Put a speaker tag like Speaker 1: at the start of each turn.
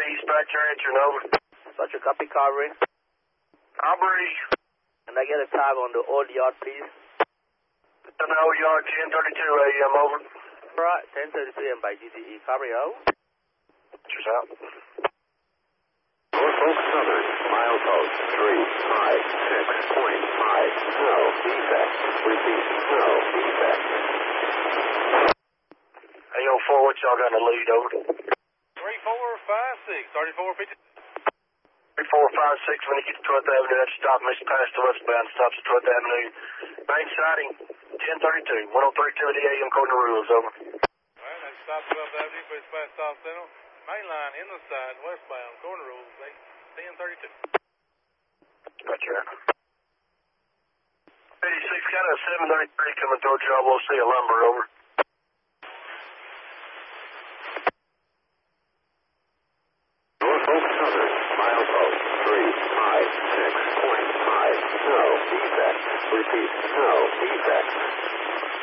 Speaker 1: dispatch your answer, over.
Speaker 2: Such a copy, Carberry.
Speaker 1: Carberry.
Speaker 2: Can I get a tag on the old yard, please?
Speaker 1: On the old yard, 10:32 a.m., over.
Speaker 2: Alright, 10:32 a.m. by GTE. Carberry, out.
Speaker 1: Cheers out.
Speaker 3: Norfolk Southern, milepost 356.5. No defect. Repeat, no defect.
Speaker 1: Hey, 04, what y'all got in the lead, over?
Speaker 4: 3456, 3450.
Speaker 1: 3456, when you get to 12th Avenue, that's stop Miss past the westbound, stops at 12th Avenue. Main siding, 10:32, 103.2 of the AM, according to rules, over.
Speaker 4: Alright, that's stop 12th Avenue, please pass South Central. Main line, inland side, westbound, corner rules, 10:32.
Speaker 1: Gotcha. 86, got a 733 coming towards y'all, we'll see a lumber, over.
Speaker 3: Norfolk Southern, milepost 356.5. No defect. Repeat, no defect.